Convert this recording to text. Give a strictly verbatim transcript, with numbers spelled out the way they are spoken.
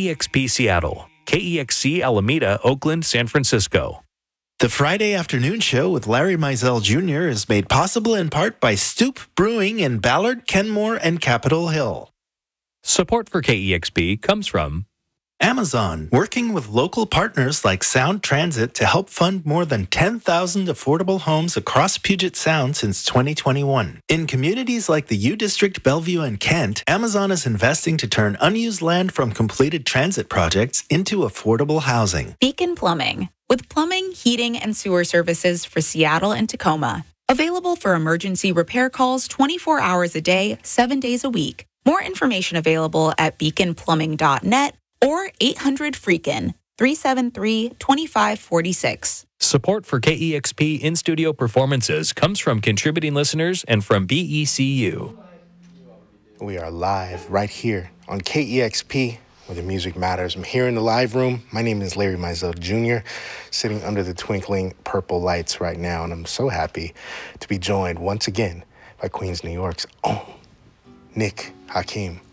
E X P Seattle, K E X C Alameda, Oakland, San Francisco. The Friday afternoon show with Larry Mizell Junior is made possible in part by Stoop Brewing in Ballard, Kenmore, and Capitol Hill. Support for K E X P comes from Amazon, working with local partners like Sound Transit to help fund more than ten thousand affordable homes across Puget Sound since twenty twenty-one. In communities like the U District, Bellevue, and Kent, Amazon is investing to turn unused land from completed transit projects into affordable housing. Beacon Plumbing, with plumbing, heating, and sewer services for Seattle and Tacoma. Available for emergency repair calls twenty-four hours a day, seven days a week. More information available at beacon plumbing dot net or eight hundred freakin, three seven three, two five four six. Support for K E X P in-studio performances comes from contributing listeners and from B E C U. We are live right here on K E X P, where the music matters. I'm here in the live room. My name is Larry Mizell Junior, sitting under the twinkling purple lights right now, and I'm so happy to be joined once again by Queens, New York's own Nick Hakim.